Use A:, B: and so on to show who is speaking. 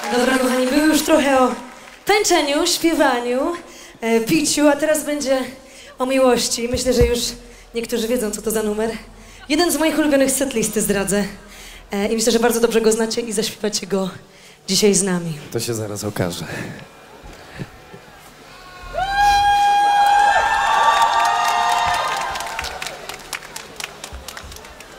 A: Dobra, kochani, było już trochę o tańczeniu, śpiewaniu, piciu, a teraz będzie o miłości. Myślę, że już niektórzy wiedzą, co to za numer. Jeden z moich ulubionych setlisty zdradzę. I myślę, że bardzo dobrze go znacie i zaśpiewacie go dzisiaj z nami.
B: To się zaraz okaże.